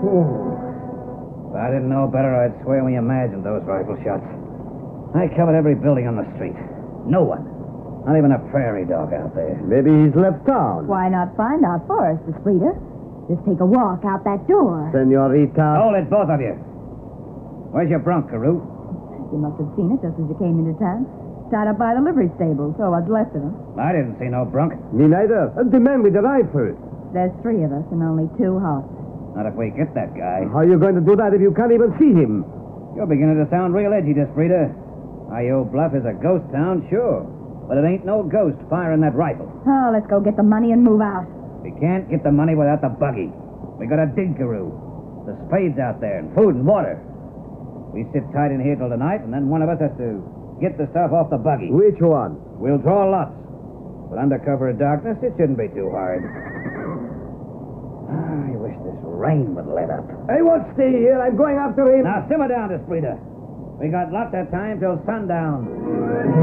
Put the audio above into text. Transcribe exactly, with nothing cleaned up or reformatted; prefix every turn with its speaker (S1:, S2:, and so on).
S1: If I didn't know better, I'd swear we imagined those rifle shots. I covered every building on the street. No one. Not even a prairie dog out there.
S2: Maybe he's left town.
S3: Why not find out for us, Desprita? Just take a walk out that door.
S2: Senorita.
S1: Hold it, both of you. Where's your bronc, Carew?
S3: You must have seen it just as you came into town. Tied up by the livery stable, so what's left of him.
S1: I didn't see no bronc.
S2: Me neither. Uh, the man with the rifle.
S3: There's three of us and only two horses.
S1: Not if we get that guy.
S2: How are you going to do that if you can't even see him?
S1: You're beginning to sound real edgy, Desprita. Io Bluff is a ghost town, sure. But it ain't no ghost firing that rifle.
S3: Oh, let's go get the money and move out.
S1: We can't get the money without the buggy. We gotta dig, Carew. The spades out there and food and water. We sit tight in here till tonight, and then one of us has to get the stuff off the buggy.
S2: Which one?
S1: We'll draw lots. But under cover of darkness, it shouldn't be too hard. I wish this rain would let up.
S2: I won't stay here. I'm going after him.
S1: Now, simmer down, Desprita. We got lots of time till sundown.